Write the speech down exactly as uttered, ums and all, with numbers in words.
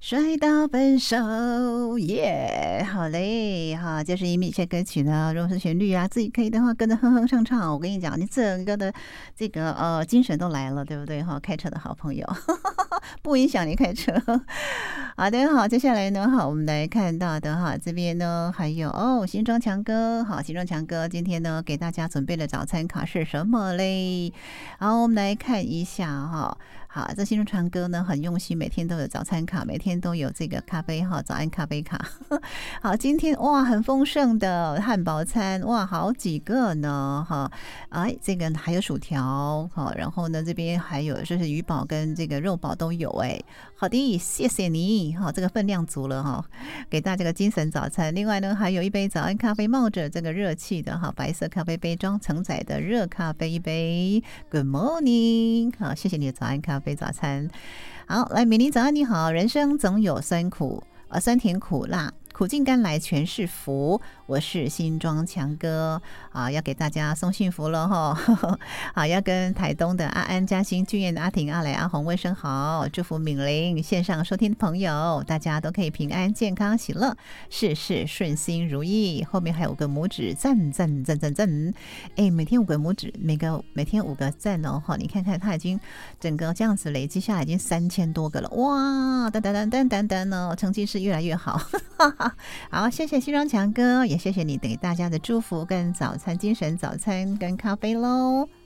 摔到分手，耶、yeah ！好嘞，哈，就是一些歌曲呢，如果是旋律啊，自己可以的话跟着哼哼唱唱。我跟你讲，你整个的这个呃精神都来了，对不对？哈，开车的好朋友，不影响你开车。好的，好，接下来呢，好，我们来看到的哈，这边呢还有哦，新庄强哥，好，新庄强哥今天呢给大家准备的早餐卡是什么嘞？好，我们来看一下哈。好，这新庄强哥呢很用心，每天都有早餐卡，每天都有这个咖啡哈，早安咖啡卡。好，今天哇很丰盛的汉堡餐，哇好几个呢哈，哎这个还有薯条哈，然后呢这边还有就是鱼堡跟这个肉堡都有哎，好的，谢谢你哈，这个分量足了哈，给大家个精神早餐。另外呢还有一杯早安咖啡，冒着这个热气的哈白色咖啡杯装承载的热咖啡一杯 ，Good morning， 好，谢谢你的早安咖啡早餐。好，来美玲早安你好，人生总有酸苦呃酸甜苦辣，苦尽甘来全是福。我是新庄强哥啊，要给大家送幸福了哈。好，要跟台东的阿安、嘉兴、俊彦的阿婷、阿来、阿红问声好，祝福敏玲线上收听的朋友，大家都可以平安、健康、喜乐，事事顺心如意。后面还有个拇指，赞赞赞赞赞！哎，每天五个拇指，每个每天五个赞哦哈！你看看，他已经整个这样子累积下来，已经三千多个了，哇！噔噔噔噔噔噔哦，成绩是越来越好。好，谢谢新庄强哥，也谢谢你给大家的祝福跟早餐精神早餐跟咖啡喽。